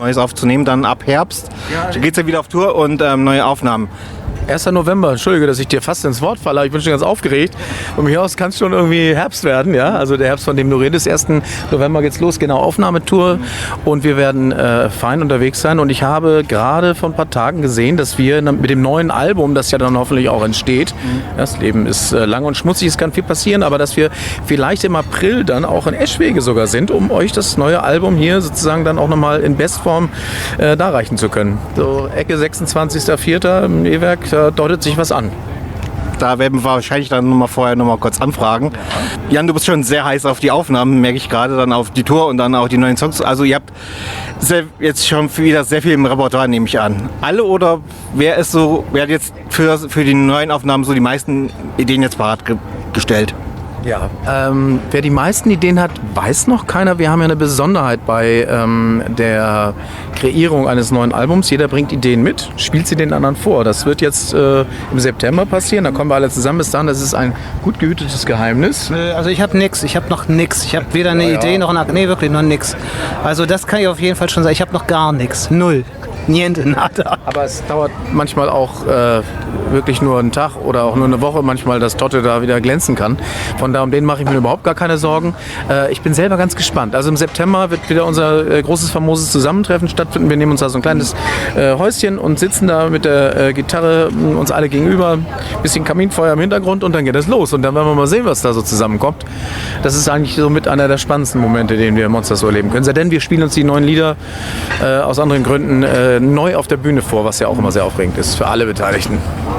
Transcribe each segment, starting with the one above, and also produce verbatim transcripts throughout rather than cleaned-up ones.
Neues aufzunehmen, dann ab Herbst ja, geht es ja wieder auf Tour und ähm, neue Aufnahmen. erster November, entschuldige, dass ich dir fast ins Wort falle, ich bin schon ganz aufgeregt. Von mir aus kann es schon irgendwie Herbst werden, ja, also der Herbst, von dem du redest, ersten November geht's los, genau, Aufnahmetour und wir werden äh, fein unterwegs sein und ich habe gerade vor ein paar Tagen gesehen, dass wir mit dem neuen Album, das ja dann hoffentlich auch entsteht, mhm. das Leben ist äh, lang und schmutzig, es kann viel passieren, aber dass wir vielleicht im April dann auch in Eschwege sogar sind, um euch das neue Album hier sozusagen dann auch nochmal in Bestform äh, darreichen zu können. So Ecke sechsundzwanzigster vierter im E-Werk, da deutet sich was an. Da werden wir wahrscheinlich dann noch mal vorher noch mal kurz anfragen. Ja. Jan, du bist schon sehr heiß auf die Aufnahmen, merke ich gerade, dann auf die Tour und dann auch die neuen Songs. Also ihr habt sehr, jetzt schon wieder sehr viel im Repertoire, nehme ich an. Alle oder wer ist so, wer hat jetzt für, für die neuen Aufnahmen so die meisten Ideen jetzt parat ge- gestellt? Ja, ähm, wer die meisten Ideen hat, weiß noch keiner. Wir haben ja eine Besonderheit bei ähm, der Kreierung eines neuen Albums. Jeder bringt Ideen mit, spielt sie den anderen vor. Das wird jetzt äh, im September passieren. Da kommen wir alle zusammen. Bis dahin, das ist ein gut gehütetes Geheimnis. Also ich habe nix. Ich habe noch nix. Ich habe weder eine ja, Idee ja. noch eine... Nee, wirklich, noch nix. Also das kann ich auf jeden Fall schon sagen. Ich habe noch gar nichts. Null. Niente, nada. Aber es dauert manchmal auch äh, wirklich nur einen Tag oder auch nur eine Woche, manchmal, dass Totte da wieder glänzen kann. Von da um den mache ich mir überhaupt gar keine Sorgen. Äh, ich bin selber ganz gespannt. Also im September wird wieder unser äh, großes, famoses Zusammentreffen stattfinden. Wir nehmen uns da so ein kleines äh, Häuschen und sitzen da mit der äh, Gitarre uns alle gegenüber. Bisschen Kaminfeuer im Hintergrund und dann geht es los. Und dann werden wir mal sehen, was da so zusammenkommt. Das ist eigentlich so mit einer der spannendsten Momente, den wir im Monsters so erleben können. Denn wir spielen uns die neuen Lieder äh, aus anderen Gründen äh, neu auf der Bühne vor, was ja auch immer sehr aufregend ist für alle Beteiligten.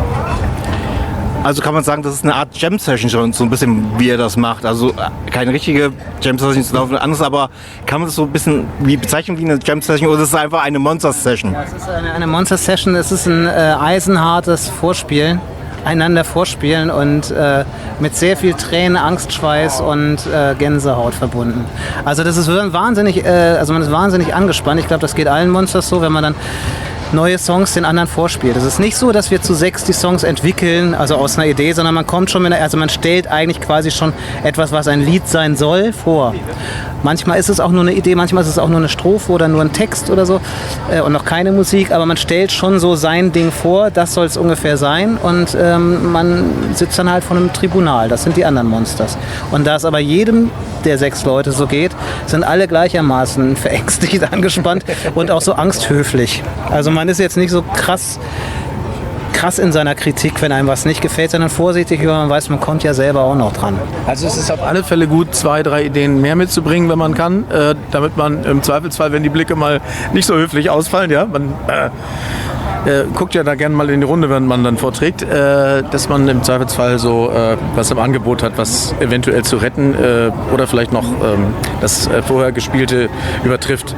Also kann man sagen, das ist eine Art Jam-Session schon, so ein bisschen, wie ihr das macht. Also keine richtige Jam-Session zu laufen, anders, aber kann man das so ein bisschen wie bezeichnen wie eine Jam-Session oder ist es einfach eine Monster-Session? Ja, es ist eine, eine Monster-Session, es ist ein äh, eisenhartes Vorspielen, einander vorspielen und äh, mit sehr viel Tränen, Angstschweiß und äh, Gänsehaut verbunden. Also das ist wahnsinnig, äh, also man ist wahnsinnig angespannt. Ich glaube, das geht allen Monsters so, wenn man dann neue Songs den anderen vorspielt. Es ist nicht so, dass wir zu sechs die Songs entwickeln, also aus einer Idee, sondern man kommt schon mit einer, also man stellt eigentlich quasi schon etwas, was ein Lied sein soll, vor. Manchmal ist es auch nur eine Idee, manchmal ist es auch nur eine Strophe oder nur ein Text oder so äh, und noch keine Musik, aber man stellt schon so sein Ding vor, das soll es ungefähr sein und ähm, man sitzt dann halt vor einem Tribunal, das sind die anderen Monsters. Und da es aber jedem der sechs Leute so geht, sind alle gleichermaßen verängstigt, angespannt und auch so angsthöflich. Also man ist jetzt nicht so krass krass in seiner Kritik, wenn einem was nicht gefällt, sondern vorsichtig, weil man weiß, man kommt ja selber auch noch dran. Also es ist auf alle Fälle gut, zwei, drei Ideen mehr mitzubringen, wenn man kann, äh, damit man im Zweifelsfall, wenn die Blicke mal nicht so höflich ausfallen, ja, man äh, äh, guckt ja da gerne mal in die Runde, wenn man dann vorträgt, äh, dass man im Zweifelsfall so äh, was im Angebot hat, was eventuell zu retten äh, oder vielleicht noch ähm, das äh, vorher Gespielte übertrifft.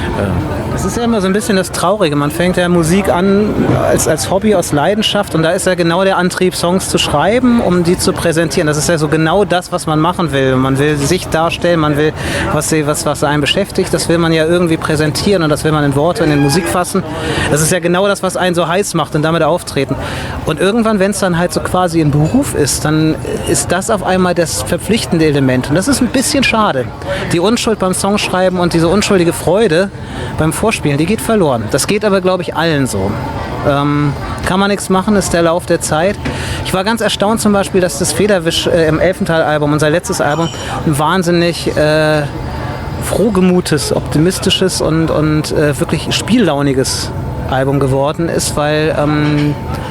Das ist ja immer so ein bisschen das Traurige. Man fängt ja Musik an als, als Hobby aus Leidenschaft und da ist ja genau der Antrieb, Songs zu schreiben, um die zu präsentieren. Das ist ja so genau das, was man machen will. Man will sich darstellen, man will, was, was, was einen beschäftigt, das will man ja irgendwie präsentieren und das will man in Worte, in Musik fassen. Das ist ja genau das, was einen so heiß macht und damit auftreten. Und irgendwann, wenn es dann halt so quasi ein Beruf ist, dann ist das auf einmal das verpflichtende Element. Und das ist ein bisschen schade. Die Unschuld beim Songschreiben und diese unschuldige Freude beim Vorspielen, die geht verloren. Das geht aber, glaube ich, allen so. Ähm, kann man nichts machen, ist der Lauf der Zeit. Ich war ganz erstaunt zum Beispiel, dass das Federwisch äh, im Elfental-Album, unser letztes Album, ein wahnsinnig äh, frohgemutes, optimistisches und, und äh, wirklich spiellauniges Album geworden ist, weil ähm,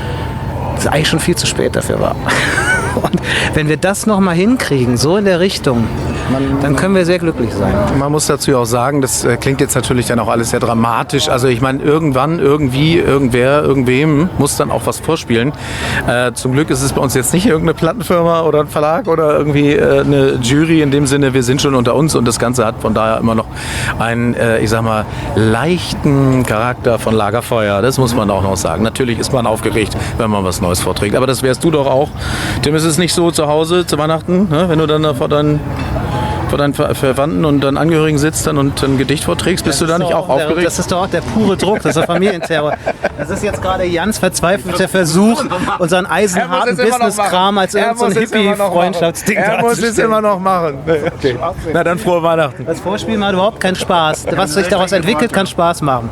es eigentlich schon viel zu spät dafür war. Und wenn wir das nochmal hinkriegen, so in der Richtung, Man, dann können wir sehr glücklich sein. Man muss dazu auch sagen, das äh, klingt jetzt natürlich dann auch alles sehr dramatisch. Also ich meine, irgendwann, irgendwie, irgendwer, irgendwem muss dann auch was vorspielen. Äh, zum Glück ist es bei uns jetzt nicht irgendeine Plattenfirma oder ein Verlag oder irgendwie äh, eine Jury in dem Sinne, wir sind schon unter uns und das Ganze hat von daher immer noch einen, äh, ich sag mal, leichten Charakter von Lagerfeuer. Das muss man auch noch sagen. Natürlich ist man aufgeregt, wenn man was Neues vorträgt. Aber das wärst du doch auch. Tim, ist es nicht so zu Hause zu Weihnachten, ne? Wenn du dann vor deinen vor deinen Ver- Verwandten und deinen Angehörigen sitzt dann und ein Gedicht vorträgst, bist du da nicht auch der, aufgeregt? Das ist doch auch der pure Druck, das ist der Familienterror. Das ist jetzt gerade Jans verzweifelter Versuch, unseren eisenharten Business-Kram als irgendein so Hippie-Freundschaftsding Er muss es immer noch machen. Okay. Na dann frohe Weihnachten. Das Vorspiel macht überhaupt keinen Spaß. Was sich daraus entwickelt, kann Spaß machen.